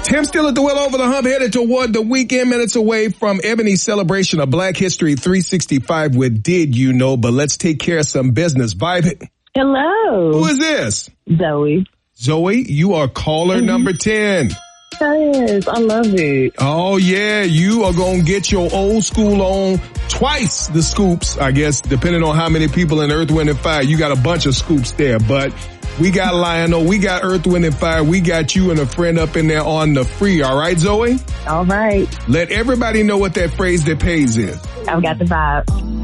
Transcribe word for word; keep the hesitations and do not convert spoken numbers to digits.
Tim still at the wheel over the hump, headed toward the weekend, minutes away from Ebony's celebration of Black History three sixty-five with Did You Know? But let's take care of some business. Vibe. Hello. Who is this? Zoe. Zoe, you are caller mm-hmm. number ten. Yes, I love it. Oh, yeah, you are going to get your old school on twice the scoops, I guess, depending on how many people in Earth, Wind, and Fire. You got a bunch of scoops there, but we got Lionel, we got Earth, Wind, and Fire. We got you and a friend up in there on the free. All right, Zoe? All right. Let everybody know what that phrase that pays is. I've got the vibe.